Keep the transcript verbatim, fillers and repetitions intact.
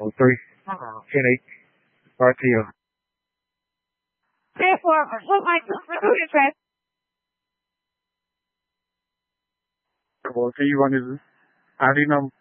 Oh, three. ten eight. R T O. Therefore, what my address? Well, can you run his I D number?